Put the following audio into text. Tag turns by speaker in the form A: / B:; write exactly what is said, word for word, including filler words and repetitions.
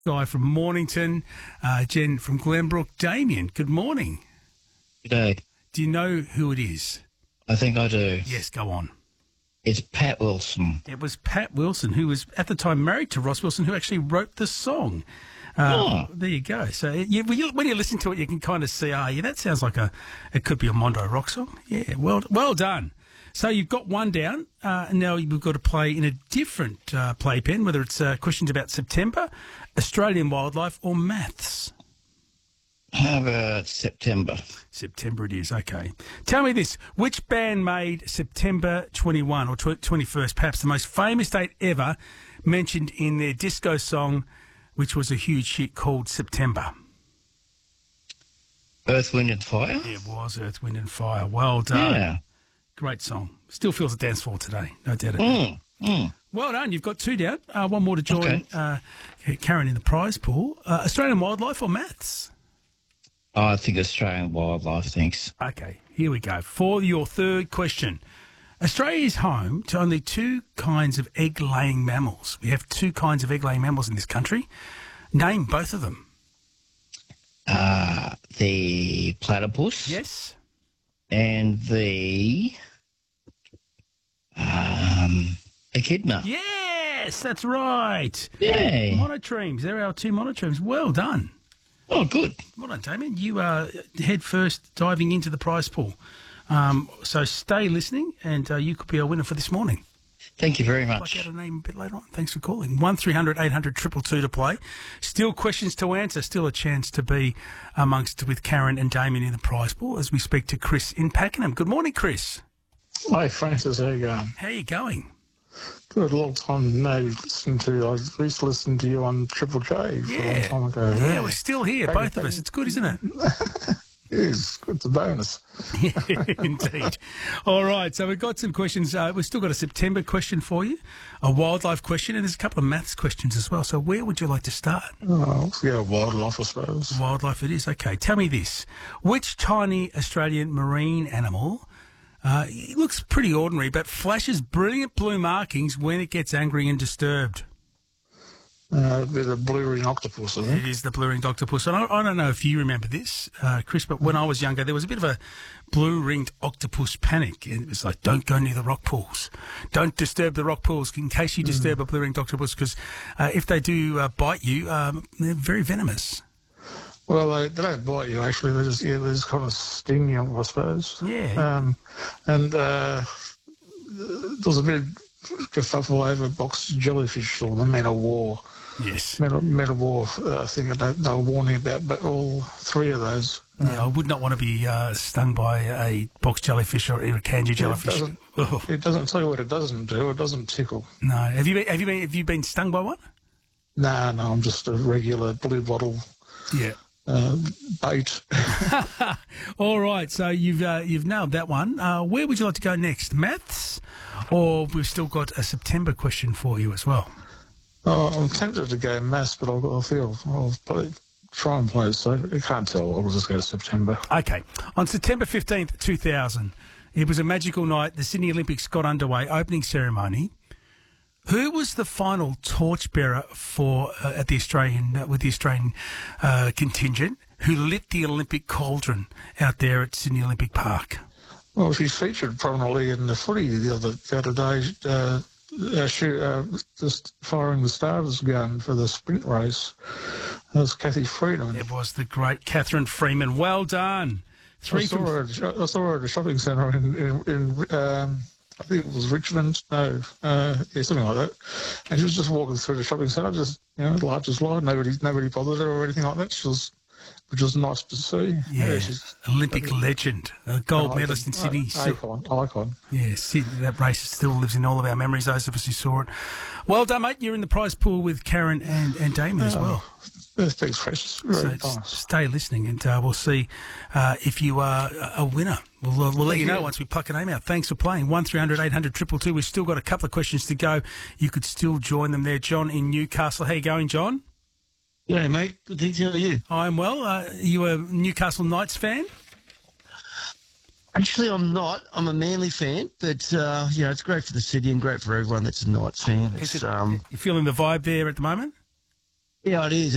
A: Guy from Mornington, uh, Jen from Glenbrook. Damien, good morning.
B: G'day.
A: Do you know who it is?
B: I think I do.
A: Yes, go on.
B: It's Pat Wilson.
A: It was Pat Wilson, who was at the time married to Ross Wilson, who actually wrote the song. Uh,
B: Oh.
A: There you go. So you, when, you, when you listen to it, you can kind of see, ah, yeah, that sounds like a, it could be a Mondo rock song. Yeah, well, well done. So you've got one down. Uh, now we've got to play in a different uh, playpen, whether it's uh, questions about September, Australian wildlife, or maths.
B: How about September?
A: September it is, okay. Tell me this, which band made September twenty-first or twenty-first, perhaps the most famous date ever, mentioned in their disco song, which was a huge hit called September?
B: Earth, Wind and Fire?
A: It was Earth, Wind and Fire. Well done.
B: Yeah.
A: Great song. Still feels a dance floor today, no doubt about it.
B: Mm, mm.
A: Well done, you've got two down. Uh, one more to join
B: Okay.
A: uh, Karen in the prize pool. Uh, Australian wildlife or maths?
B: Oh, I think Australian wildlife, thanks.
A: Okay, here we go. For your third question. Australia is home to only two kinds of egg-laying mammals. We have two kinds of egg-laying mammals in this country. Name both of them.
B: Uh, the platypus
A: Yes?
B: and the um, echidna.
A: Yes, that's right.
B: Yay.
A: Monotremes. They're our two monotremes. Well done.
B: Oh, good.
A: Well done, Damien. You are head first diving into the prize pool. Um, so stay listening and uh, you could be our winner for this morning.
B: Thank you very
A: I'll
B: much.
A: get a name a bit later on. Thanks for calling. one three hundred eight hundred two two two to play. Still questions to answer. Still a chance to be amongst with Karen and Damien in the prize pool as we speak to Chris in Pakenham. Good morning, Chris.
C: Hi, Francis. How you going?
A: How are you going?
C: Good. A long time no listen to. I used to listen to you on Triple J for a
A: Yeah.
C: long time ago.
A: Yeah, we're still here,
C: Thank you,
A: both of
C: thank
A: us.
C: you.
A: It's good, isn't it?
C: It is. It's a bonus.
A: Yeah, indeed. All right, so we've got some questions. Uh, we've still got a September question for you, a wildlife question, and there's a couple of maths questions as well. So where would you like to start?
C: Oh, yeah, wildlife, I suppose.
A: Wildlife it is. Okay, tell me this. Which tiny Australian marine animal, uh, it looks pretty ordinary, but flashes brilliant blue markings when it gets angry and disturbed?
C: Uh, bit of blue-ring octopus, I think.
A: It is the blue-ringed octopus. And I, I don't know if you remember this, uh, Chris, but when I was younger, there was a bit of a blue-ringed octopus panic. And it was like, don't go near the rock pools. Don't disturb the rock pools in case you disturb a blue-ringed octopus, because uh, if they do uh, bite you, um, they're very venomous.
C: Well, they, they don't bite you, actually. They just, yeah, they just kind of sting you, I suppose.
A: Yeah.
C: Um, and uh, there's a bit of kerfuffle over box jellyfish or the Man of War.
A: Yes.
C: Metal, metal war uh, thing that they, they were warning about, but all three of those.
A: Yeah, I would not want to be uh, stung by a box jellyfish or a kanji jellyfish.
C: It doesn't,
A: Oh,
C: it doesn't tell you what it doesn't do. It doesn't tickle.
A: no. Have you been, have you been have you been stung by one?
C: No, no, I'm just a regular blue bottle
A: Yeah.
C: uh, bait.
A: All right, so you've uh, you've nailed that one. Uh, where would you like to go next? Maths, or we've still got a September question for you as well.
C: Oh, I'm tempted to go maths, but I'll, I'll feel I'll play, try and play it. So I can't tell. I'll just go to September.
A: Okay, on September fifteenth, two thousand, it was a magical night. The Sydney Olympics got underway. Opening ceremony. Who was the final torchbearer for uh, at the Australian uh, with the Australian uh, contingent who lit the Olympic cauldron out there at Sydney Olympic Park?
C: Well, she's featured prominently in the footy the other the other day. Uh, uh, she, uh, just firing the starter's gun for the sprint race. That was Kathy Freeman.
A: It was the great Catherine Freeman. Well done. Three
C: I saw,
A: from
C: her at, the sho- I saw her at a shopping centre in, in, in um, I think it was Richmond, no, uh, yeah, something like that. And she was just walking through the shopping centre, just, you know, life just life. Nobody, nobody bothered her or anything like that. She was, which was nice to see.
A: Yeah,
C: she's
A: Olympic legend, a gold
C: an
A: medalist in
C: icon.
A: Sydney.
C: Icon, icon.
A: Yeah, Sydney, that race still lives in all of our memories, those of us who saw it. Well done, mate. You're in the prize pool with Karen and, and Damien as well.
C: Uh, Thanks, Precious. Very
A: So
C: nice.
A: stay listening and uh, we'll see uh, if you are a winner. We'll, uh, we'll let you know
C: you.
A: once we pluck a name out. Thanks for playing. one three hundred eight hundred two two two. We've still got a couple of questions to go. You could still join them there. John in Newcastle. How you going, John?
D: Yeah, mate. Good things. How are you?
A: I'm well. Uh, are you a Newcastle Knights fan?
D: Actually, I'm not. I'm a Manly fan, but uh, you know, it's great for the city and great for everyone that's a Knights fan.
A: Is
D: It's
A: it-
D: um,
A: You feeling the vibe there at the moment?
D: yeah, it is.